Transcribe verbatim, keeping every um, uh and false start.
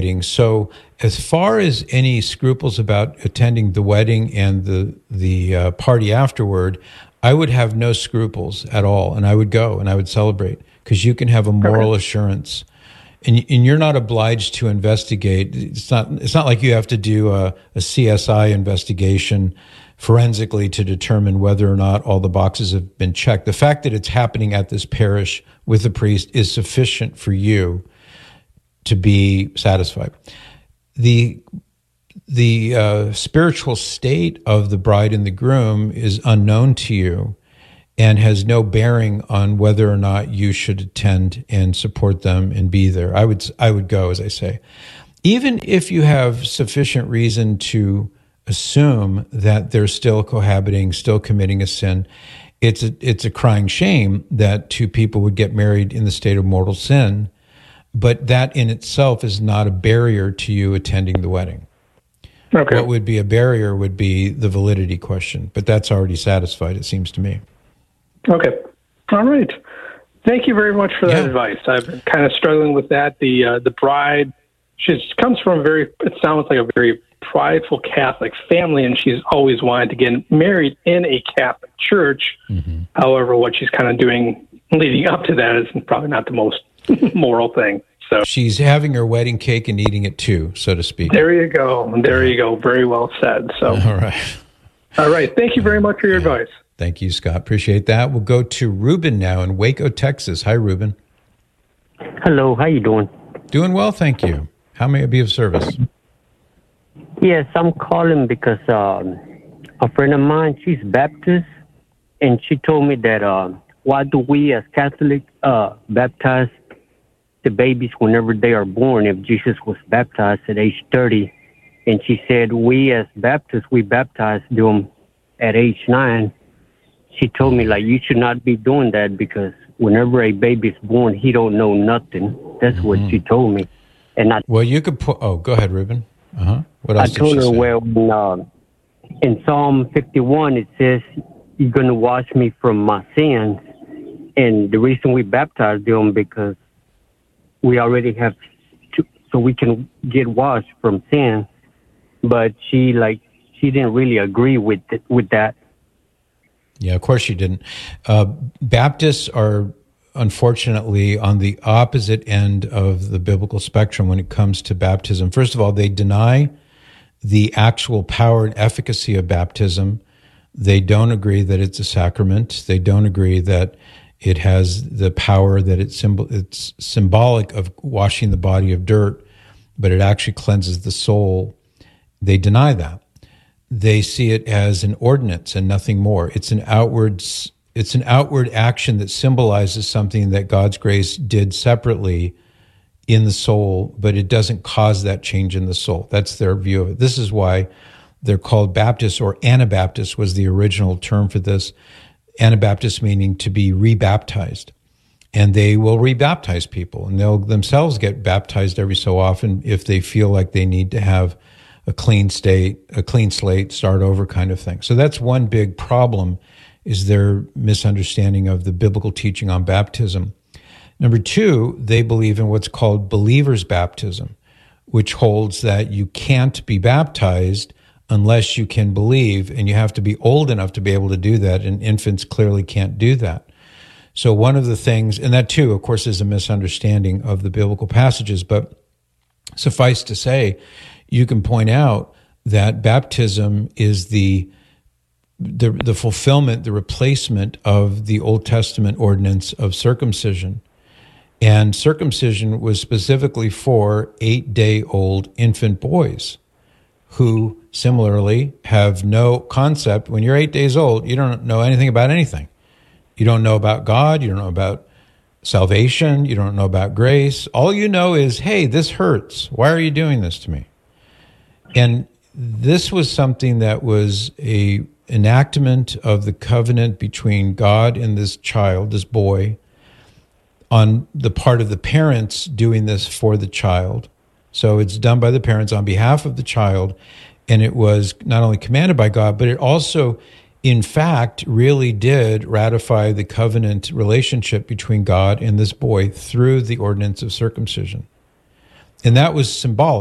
So as far as any scruples about attending the wedding and the the uh, party afterward, I would have no scruples at all, and I would go and I would celebrate, because you can have a moral okay. assurance, and and you're not obliged to investigate. It's not it's not like you have to do a, a C S I investigation forensically to determine whether or not all the boxes have been checked. The fact that it's happening at this parish with the priest is sufficient for you to be satisfied. The the uh, spiritual state of the bride and the groom is unknown to you and has no bearing on whether or not you should attend and support them and be there. I would I would go, as I say. Even if you have sufficient reason to assume that they're still cohabiting, still committing a sin, it's a, it's a crying shame that two people would get married in the state of mortal sin. But that in itself is not a barrier to you attending the wedding. Okay. What would be a barrier would be the validity question, but that's already satisfied, it seems to me. Okay. All right. Thank you very much for that yeah. advice. I've been kind of struggling with that. The uh, the bride, she comes from a very, it sounds like a very prideful Catholic family, and she's always wanted to get married in a Catholic church. Mm-hmm. However, what she's kind of doing leading up to that is probably not the most moral thing. So she's having her wedding cake and eating it too, so to speak. There you go. There you go. Very well said. So all right. All right. Thank you very much for your yeah. advice. Thank you, Scott. Appreciate that. We'll go to Ruben now in Waco, Texas. Hi, Ruben. Hello. How you doing? Doing well, thank you. How may I be of service? Yes, I'm calling because um, a friend of mine, she's Baptist, and she told me that uh, why do we as Catholics uh, baptize the babies whenever they are born if Jesus was baptized at age thirty? And she said, we as Baptists, we baptize them at age nine. She told me, like, you should not be doing that because whenever a baby's born, he don't know nothing. That's mm-hmm. what she told me. And I, well, you could put, oh, go ahead, Ruben. Uh-huh. What else I told did she her, say? well, in, uh, in Psalm fifty-one, it says, you're going to wash me from my sins. And the reason we baptize them because we already have to, so we can get washed from sin. But she, like, she didn't really agree with it, with that. Yeah, of course she didn't. Uh, Baptists are unfortunately on the opposite end of the biblical spectrum when it comes to baptism. First of all, they deny the actual power and efficacy of baptism. They don't agree that it's a sacrament. They don't agree that it has the power that it's, symbol- it's symbolic of washing the body of dirt, but it actually cleanses the soul. They deny that. They see it as an ordinance and nothing more. It's an outward, it's an outward action that symbolizes something that God's grace did separately in the soul, but it doesn't cause that change in the soul. That's their view of it. This is why they're called Baptists, or Anabaptists was the original term for this. Anabaptist meaning to be rebaptized. And they will rebaptize people, and they'll themselves get baptized every so often if they feel like they need to have a clean state, a clean slate, start over kind of thing. So that's one big problem, is their misunderstanding of the biblical teaching on baptism. Number two, they believe in what's called believer's baptism, which holds that you can't be baptized unless you can believe, and you have to be old enough to be able to do that, and infants clearly can't do that. So one of the things, and that too, of course, is a misunderstanding of the biblical passages, but suffice to say, you can point out that baptism is the, the the fulfillment, the replacement of the Old Testament ordinance of circumcision. And circumcision was specifically for eight-day-old infant boys who similarly have no concept. When you're eight days old, you don't know anything about anything. You don't know about God. You don't know about salvation. You don't know about grace. All you know is, hey, this hurts. Why are you doing this to me? And this was something that was a enactment of the covenant between God and this child, this boy, on the part of the parents doing this for the child. So it's done by the parents on behalf of the child, and it was not only commanded by God, but it also, in fact, really did ratify the covenant relationship between God and this boy through the ordinance of circumcision. And that was symbolic.